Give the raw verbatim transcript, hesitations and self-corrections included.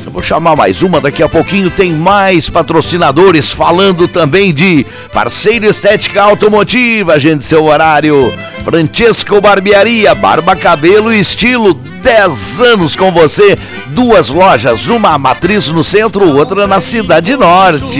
Eu vou chamar mais uma, daqui a pouquinho tem mais patrocinadores falando também de Parceiro Estética Automotiva, agende seu horário. Francesco Barbearia, barba, cabelo e estilo, dez anos com você, duas lojas, uma matriz no centro, outra na Cidade Norte.